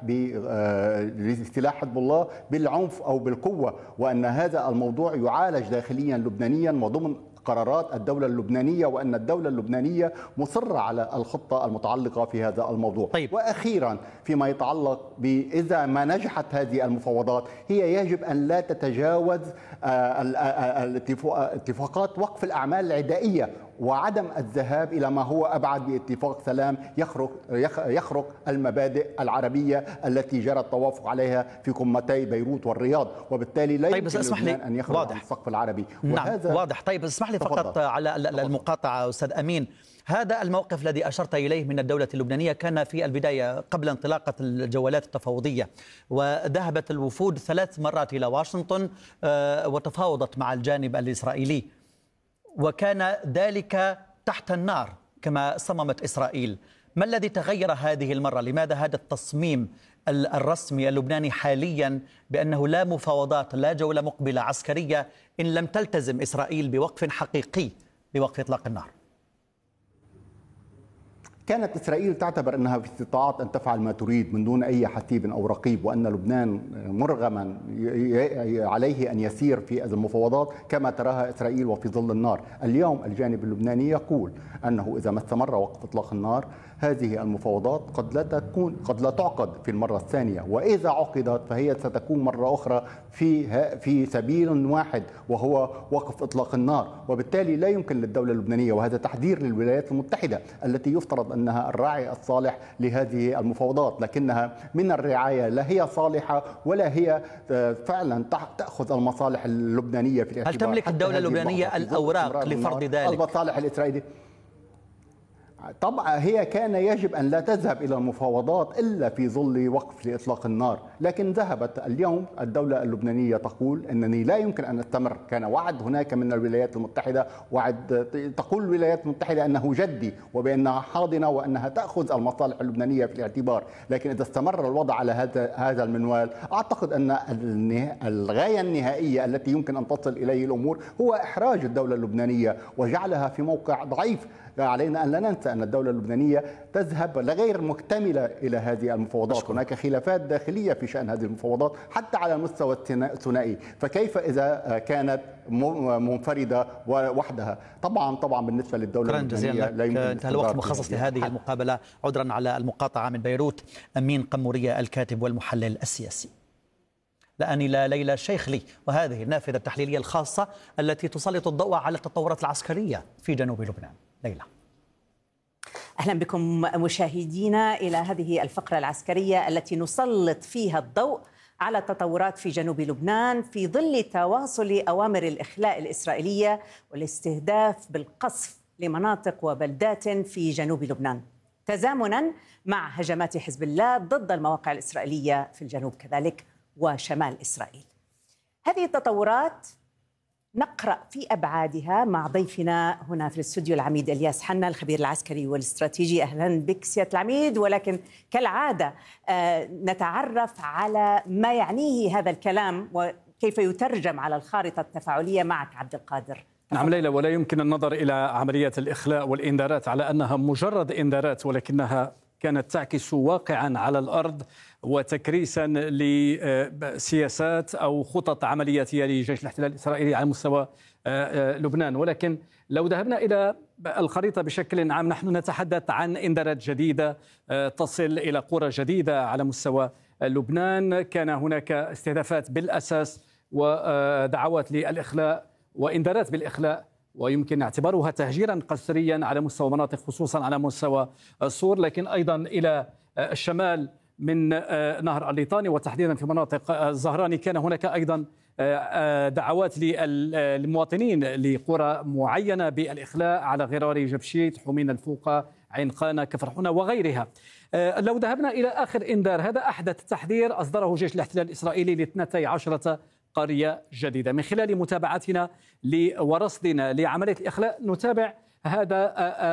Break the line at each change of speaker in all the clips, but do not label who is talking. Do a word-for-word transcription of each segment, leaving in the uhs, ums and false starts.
بسلاح حزب الله بالعنف أو بالقوة، وأن هذا الموضوع يعالج داخليا لبنانيا وضمن قرارات الدولة اللبنانية، وأن الدولة اللبنانية مصرة على الخطة المتعلقة في هذا الموضوع.
طيب.
وأخيرا فيما يتعلق بإذا ما نجحت هذه المفاوضات، هي يجب أن لا تتجاوز اتفاقات وقف الأعمال العدائية وعدم الذهاب إلى ما هو أبعد باتفاق سلام يخرق يخرق المبادئ العربية التي جرى التوافق عليها في قمتي بيروت والرياض، وبالتالي لا
طيب
يمكن لبنان أن يخرج عن السقف العربي.
نعم واضح. طيب اسمح لي فقط
تفضل.
على المقاطعة أستاذ أمين، هذا الموقف الذي أشرت إليه من الدولة اللبنانية كان في البداية قبل انطلاقة الجولات التفاوضية، وذهبت الوفود ثلاث مرات إلى واشنطن وتفاوضت مع الجانب الإسرائيلي، وكان ذلك تحت النار كما صممت إسرائيل. ما الذي تغير هذه المرة؟ لماذا هذا التصميم الرسمي اللبناني حاليا بأنه لا مفاوضات، لا جولة مقبلة عسكرية إن لم تلتزم إسرائيل بوقف حقيقي لوقف إطلاق النار؟
كانت إسرائيل تعتبر أنها في استطاعة أن تفعل ما تريد من دون أي حسيب أو رقيب، وأن لبنان مرغما عليه أن يسير في المفاوضات كما تراها إسرائيل وفي ظل النار. اليوم الجانب اللبناني يقول أنه إذا ما استمر وقف إطلاق النار هذه المفاوضات قد لا تكون قد لا تعقد في المرة الثانية، وإذا عقدت فهي ستكون مرة أخرى في في سبيل واحد وهو وقف إطلاق النار، وبالتالي لا يمكن للدولة اللبنانية، وهذا تحذير للولايات المتحدة التي يفترض أنها الراعي الصالح لهذه المفاوضات، لكنها من الرعاية لا هي صالحة ولا هي فعلا تأخذ المصالح اللبنانية في الاعتبار.
هل تملك الدولة اللبنانية الأوراق لفرض ذلك؟
المصالح الإسرائيلية طبعا هي كان يجب أن لا تذهب إلى المفاوضات إلا في ظل وقف لإطلاق النار، لكن ذهبت. اليوم الدولة اللبنانية تقول أنني لا يمكن أن أستمر. كان وعد هناك من الولايات المتحدة، وعد تقول الولايات المتحدة أنه جدي وبأنها حاضنة وأنها تأخذ المصالح اللبنانية في الاعتبار، لكن إذا استمر الوضع على هذا هذا المنوال أعتقد أن الغاية النهائية التي يمكن أن تصل إليه الأمور هو إحراج الدولة اللبنانية وجعلها في موقع ضعيف. علينا أن لا ننسى أن الدولة اللبنانية تذهب لغير مكتملة إلى هذه المفاوضات. أشكر. هناك خلافات داخلية في شأن هذه المفاوضات حتى على المستوى الثنائي، فكيف إذا كانت منفردة وحدها؟ طبعا طبعا بالنسبة للدولة اللبنانية لا يمكن.
انتهى الوقت المخصص لهذه المقابلة. عذرا على المقاطعة من بيروت. أمين قمورية الكاتب والمحلل السياسي. لأن إلى ليلى الشيخلي، وهذه النافذة التحليلية الخاصة التي تسلط الضوء على التطورات العسكرية في جنوب لبنان. ليلى.
أهلا بكم مشاهدينا إلى هذه الفقرة العسكرية التي نسلط فيها الضوء على التطورات في جنوب لبنان في ظل تواصل أوامر الإخلاء الإسرائيلية والاستهداف بالقصف لمناطق وبلدات في جنوب لبنان، تزامنا مع هجمات حزب الله ضد المواقع الإسرائيلية في الجنوب كذلك وشمال إسرائيل. هذه التطورات نقرأ في أبعادها مع ضيفنا هنا في الاستوديو العميد إلياس حنا الخبير العسكري والاستراتيجي. أهلا بك سيادة العميد، ولكن كالعادة نتعرف على ما يعنيه هذا الكلام وكيف يترجم على الخارطة التفاعلية معك عبد القادر.
نعم ليلى، ولا يمكن النظر إلى عمليات الإخلاء والإنذارات على أنها مجرد إنذارات، ولكنها كانت تعكس واقعا على الأرض وتكريسا لسياسات أو خطط عملياتية لجيش الاحتلال الإسرائيلي على مستوى لبنان. ولكن لو ذهبنا إلى الخريطة بشكل عام، نحن نتحدث عن إنذارات جديدة تصل إلى قرى جديدة على مستوى لبنان. كان هناك استهدافات بالأساس ودعوات للإخلاء وإنذارات بالإخلاء، ويمكن اعتبارها تهجيرا قسريا على مستوى مناطق خصوصا على مستوى الصور، لكن أيضا إلى الشمال من نهر الليطاني وتحديدا في مناطق الزهراني كان هناك أيضا دعوات للمواطنين لقرى معينة بالإخلاء على غرار جبشيت، حمين الفوقة، عين قانا، كفر حنا وغيرها. لو ذهبنا إلى آخر إنذار، هذا أحدث تحذير أصدره جيش الاحتلال الإسرائيلي لاثنتي عشرة قرية جديدة. من خلال متابعتنا ورصدنا لعملية الإخلاء نتابع هذا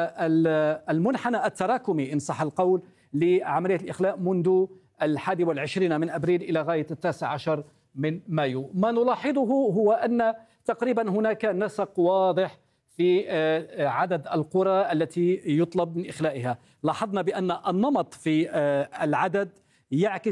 المنحنى التراكمي إن صح القول لعملية الإخلاء منذ الحادي والعشرين من أبريل إلى غاية التاسع عشر من مايو. ما نلاحظه هو أن تقريبا هناك نسق واضح في عدد القرى التي يطلب من إخلائها. لاحظنا بأن النمط في العدد يعكس